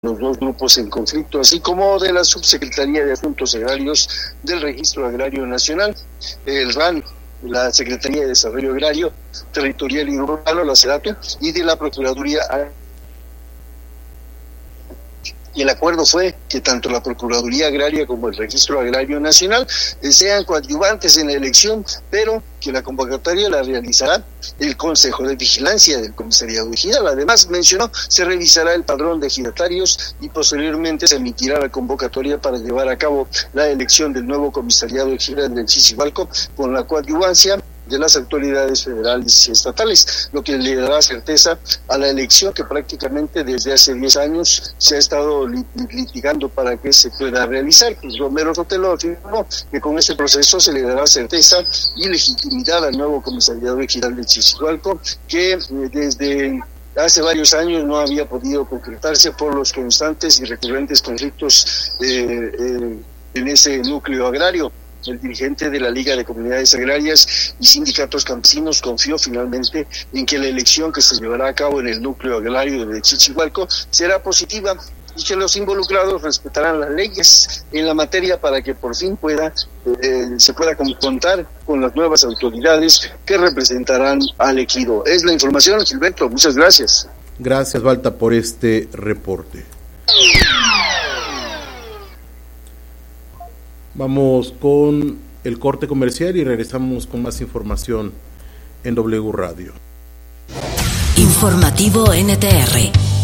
los dos grupos en conflicto, así como de la Subsecretaría de Asuntos Agrarios del Registro Agrario Nacional, el RAN, la Secretaría de Desarrollo Agrario, Territorial y Urbano, la SEDATU, y de la Procuraduría. Y el acuerdo fue que tanto la Procuraduría Agraria como el Registro Agrario Nacional sean coadyuvantes en la elección, pero que la convocatoria la realizará el Consejo de Vigilancia del Comisariado Ejidal. Además, mencionó, se revisará el padrón de ejidatarios y posteriormente se emitirá la convocatoria para llevar a cabo la elección del nuevo Comisariado Ejidal del Chichihualco con la coadyuvancia de las autoridades federales y estatales, lo que le dará certeza a la elección que prácticamente desde hace 10 años se ha estado litigando para que se pueda realizar. Pues Romero Sotelo afirmó que con este proceso se le dará certeza y legitimidad al nuevo Comisariado Ejidal de Chichihualco, que desde hace varios años no había podido concretarse por los constantes y recurrentes conflictos en ese núcleo agrario. El dirigente de la Liga de Comunidades Agrarias y Sindicatos Campesinos confió finalmente en que la elección que se llevará a cabo en el núcleo agrario de Chichihualco será positiva y que los involucrados respetarán las leyes en la materia para que por fin se pueda contar con las nuevas autoridades que representarán al ejido. Es la información, Gilberto. Muchas gracias. Gracias, Balta, por este reporte. Vamos con el corte comercial y regresamos con más información en W Radio. Informativo NTR.